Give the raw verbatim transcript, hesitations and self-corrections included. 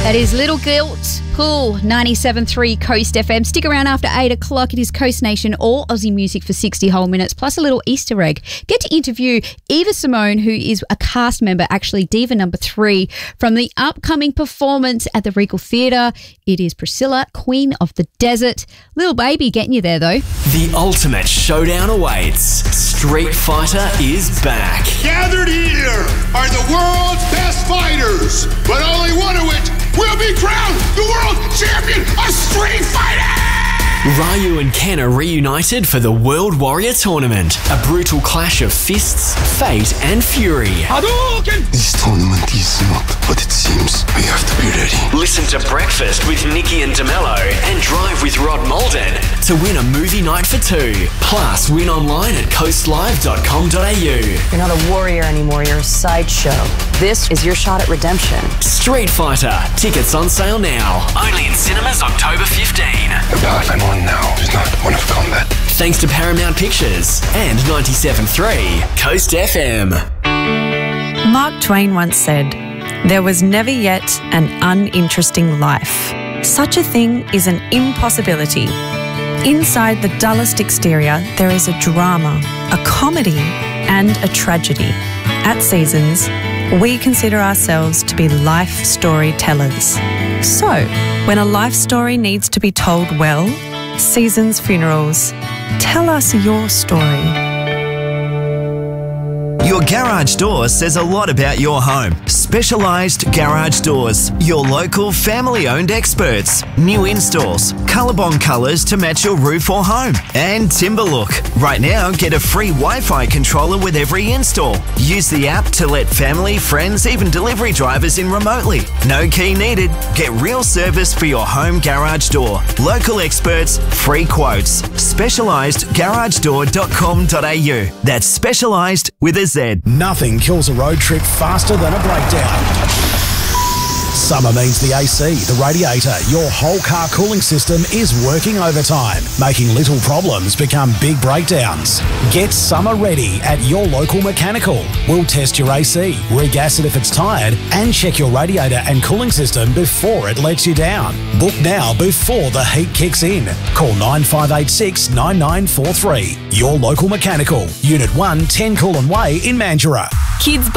That is Little Guilt, Pool, ninety-seven point three Coast F M. Stick around after eight o'clock. It is Coast Nation, all Aussie music for sixty whole minutes, plus a little Easter egg. Get to interview Eva Simone, who is a cast member, actually Diva number three, from the upcoming performance at the Regal Theatre. It is Priscilla, Queen of the Desert. Little baby getting you there, though. The ultimate showdown awaits. Street Fighter is back. Gathered here are the world's best fighters, but only one of which will be crowned the world champion of Street Fighter! Ryu and Ken are reunited for the World Warrior Tournament. A brutal clash of fists, fate and fury. Hadouken! This tournament is not what it seems. We have to be ready. Listen to Breakfast with Nikki and DeMello and Drive with Rod Molden to win a movie night for two. Plus, win online at coast live dot com dot a u. You're not a warrior anymore, you're a sideshow. This is your shot at redemption. Street Fighter. Tickets on sale now. Only in cinemas October fifteenth. The path I'm on now is not one of combat. Thanks to Paramount Pictures and ninety-seven point three Coast F M. Mark Twain once said, "There was never yet an uninteresting life. Such a thing is an impossibility. Inside the dullest exterior, there is a drama, a comedy, and a tragedy. At Seasons, we consider ourselves to be life storytellers. So, when a life story needs to be told well, Seasons Funerals, tell us your story." Your garage door says a lot about your home. Specialised Garage Doors. Your local family-owned experts. New installs. Colorbond colours to match your roof or home. And Timberlook. Right now, get a free Wi-Fi controller with every install. Use the app to let family, friends, even delivery drivers in remotely. No key needed. Get real service for your home garage door. Local experts, free quotes. specialised garage door dot com dot a u. That's specialised with a Z. Nothing kills a road trip faster than a breakdown. Summer means the A C, the radiator, your whole car cooling system is working overtime, making little problems become big breakdowns. Get summer ready at your local mechanical. We'll test your A C, regas it if it's tired, and check your radiator and cooling system before it lets you down. Book now before the heat kicks in. Call nine five eight six, nine nine four three. Your local mechanical. Unit one, ten Coolin Way in Mandurah. Kids